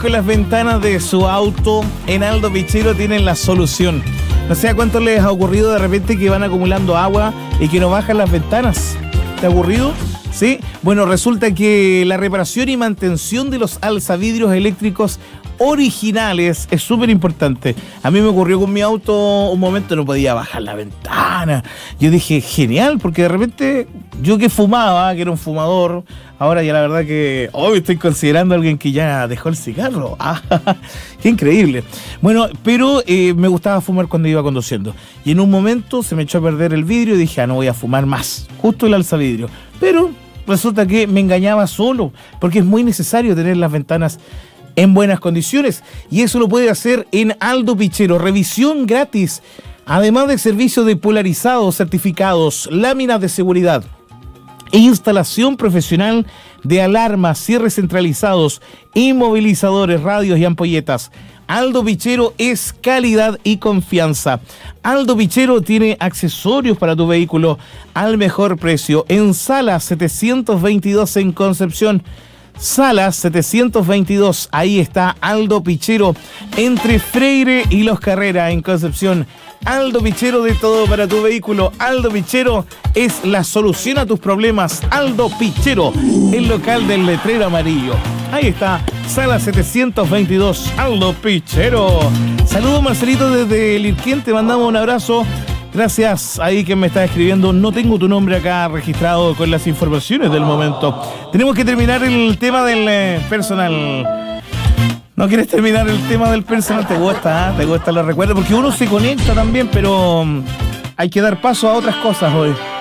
con las ventanas de su auto, en Aldo Pichero tienen la solución. No sé a cuánto les ha ocurrido de repente que van acumulando agua y que no bajan las ventanas. ¿Te ha ocurrido? ¿Sí? Bueno, resulta que la reparación y mantención de los alzavidrios eléctricos originales es súper importante. A mí me ocurrió con mi auto un momento, no podía bajar la ventana. Yo dije, genial, porque de repente yo que fumaba, que era un fumador, ahora ya la verdad que hoy estoy considerando a alguien que ya dejó el cigarro. Qué increíble. Bueno, pero me gustaba fumar cuando iba conduciendo. Y en un momento se me echó a perder el vidrio y dije, no voy a fumar más. Justo el alzavidrio. Pero resulta que me engañaba solo, porque es muy necesario tener las ventanas en buenas condiciones, y eso lo puede hacer en Aldo Pichero. Revisión gratis, además de servicio de polarizados certificados, láminas de seguridad e instalación profesional de alarmas, cierres centralizados, inmovilizadores, radios y ampolletas. Aldo Pichero es calidad y confianza. Aldo Pichero tiene accesorios para tu vehículo al mejor precio en Sala 722 en Concepción. Salas 722, ahí está Aldo Pichero, entre Freire y Los Carrera en Concepción. Aldo Pichero, de todo para tu vehículo. Aldo Pichero es la solución a tus problemas. Aldo Pichero, el local del letrero amarillo. Ahí está, Sala 722, Aldo Pichero. Saludos, Marcelito, desde Lirquén, te mandamos un abrazo. Gracias ahí que me está escribiendo. No tengo tu nombre acá registrado con las informaciones del momento. Tenemos que terminar el tema del personal. ¿No quieres terminar el tema del personal? ¿Te gusta? ¿Te gusta los recuerdos? Porque uno se conecta también, pero hay que dar paso a otras cosas hoy.